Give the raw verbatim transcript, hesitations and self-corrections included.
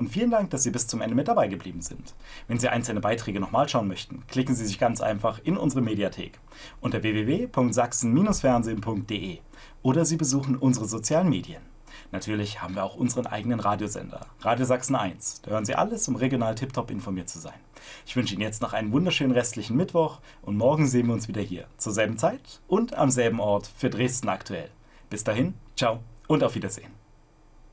vielen Dank, dass Sie bis zum Ende mit dabei geblieben sind. Wenn Sie einzelne Beiträge nochmal schauen möchten, klicken Sie sich ganz einfach in unsere Mediathek unter w w w punkt sachsen Bindestrich fernsehen punkt de oder Sie besuchen unsere sozialen Medien. Natürlich haben wir auch unseren eigenen Radiosender, Radio Sachsen eins. Da hören Sie alles, um regional tiptop informiert zu sein. Ich wünsche Ihnen jetzt noch einen wunderschönen restlichen Mittwoch und morgen sehen wir uns wieder hier, zur selben Zeit und am selben Ort für Dresden aktuell. Bis dahin, ciao und auf Wiedersehen.